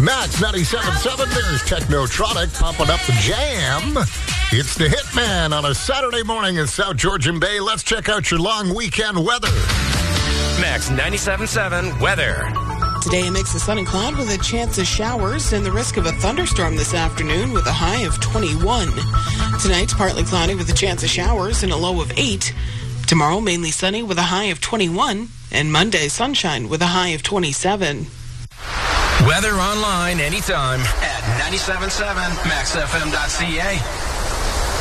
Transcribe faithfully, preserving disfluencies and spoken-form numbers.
Max ninety-seven point seven, there's Technotronic pumping up the jam. It's the Hitman on a Saturday morning in South Georgian Bay. Let's check out your long weekend weather. Max ninety-seven point seven weather. Today, a mix of sun and cloud with a chance of showers and the risk of a thunderstorm this afternoon with a high of twenty-one. Tonight, partly cloudy with a chance of showers and a low of eight. Tomorrow, mainly sunny with a high of twenty-one. And Monday, sunshine with a high of twenty-seven. Weather online anytime at ninety-seven point seven max f m dot c a.